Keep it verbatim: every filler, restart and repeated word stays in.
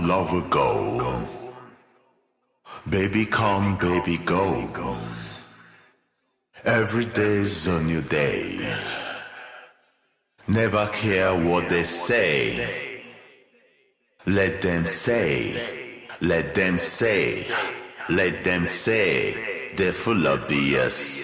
lover go. Baby come, baby go. Every day's a new day. Never care what they say. Let them say, let them say, let them say. They're full of B S.